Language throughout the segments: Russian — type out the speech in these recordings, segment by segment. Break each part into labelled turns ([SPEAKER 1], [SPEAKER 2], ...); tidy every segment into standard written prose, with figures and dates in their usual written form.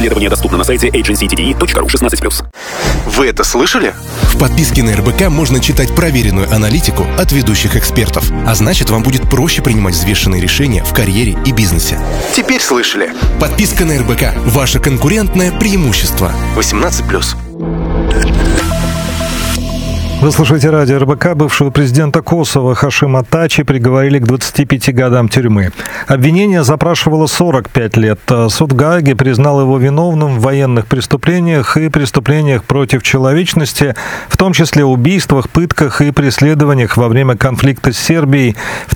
[SPEAKER 1] Исследование доступно на сайте agencydde.ru 16+.
[SPEAKER 2] Вы это слышали?
[SPEAKER 3] В подписке на РБК можно читать проверенную аналитику от ведущих экспертов. А значит, вам будет проще принимать взвешенные решения в карьере и бизнесе.
[SPEAKER 2] Теперь слышали.
[SPEAKER 3] Подписка на РБК – ваше конкурентное преимущество.
[SPEAKER 2] 18+.
[SPEAKER 4] Вы слушаете радио РБК. Бывшего президента Косово Хашима Тачи приговорили к 25 годам тюрьмы. Обвинение запрашивало 45 лет. Суд в Гааге признал его виновным в военных преступлениях и преступлениях против человечности, в том числе убийствах, пытках и преследованиях во время конфликта с Сербией в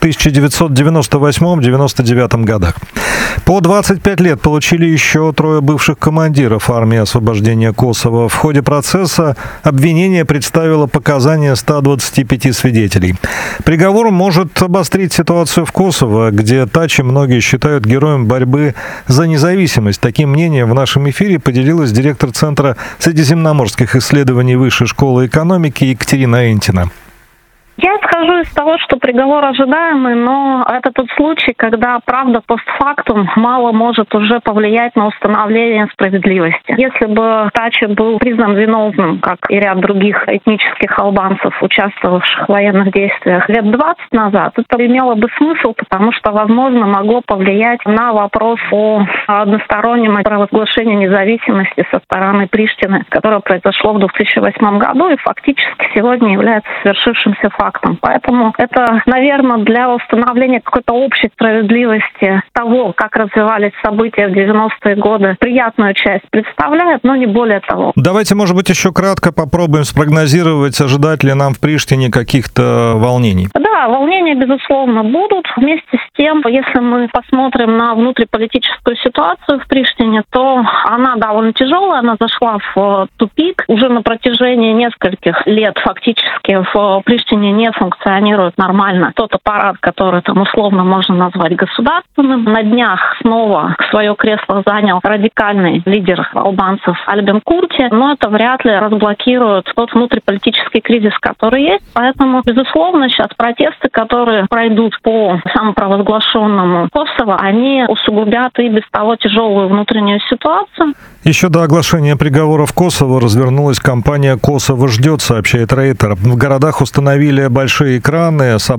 [SPEAKER 4] 1998-1999 годах. По 25 лет получили еще 3 бывших командиров армии освобождения Косово. В ходе процесса обвинение представило показания 125 свидетелей. Приговор может обострить ситуацию в Косово, где Тачи многие считают героем борьбы за независимость. Таким мнением в нашем эфире поделилась директор Центра средиземноморских исследований Высшей школы экономики Екатерина Энтина.
[SPEAKER 5] Я исхожу из того, что приговор ожидаемый, но это тот случай, когда правда постфактум мало может уже повлиять на установление справедливости. Если бы Тачи был признан виновным, как и ряд других этнических албанцев, участвовавших в военных действиях лет 20 назад, это имело бы смысл, потому что, возможно, могло повлиять на вопрос о одностороннем провозглашении независимости со стороны Приштины, которое произошло в 2008 году и фактически сегодня является свершившимся фактом. Поэтому это, наверное, для установления какой-то общей справедливости того, как развивались события в 90-е годы, приятную часть представляет, но не более того.
[SPEAKER 4] Давайте, может быть, еще кратко попробуем спрогнозировать, ожидать ли нам в Приштине каких-то волнений.
[SPEAKER 5] Да, волнения, безусловно, будут. Вместе с тем, если мы посмотрим на внутриполитическую ситуацию в Приштине, то она довольно тяжелая, она зашла в тупик. Уже на протяжении нескольких лет фактически в Приштине не функционирует нормально тот аппарат, который там условно можно назвать государственным. На днях снова свое кресло занял радикальный лидер албанцев Альбин Курти, но это вряд ли разблокирует тот внутриполитический кризис, который есть. Поэтому, безусловно, сейчас протесты, которые пройдут по самопровозглашенному Косово, они усугубят и без того тяжелую внутреннюю ситуацию.
[SPEAKER 4] Еще до оглашения приговора в Косово развернулась кампания «Косово ждет», сообщает Рейтер. В городах установили большие экраны,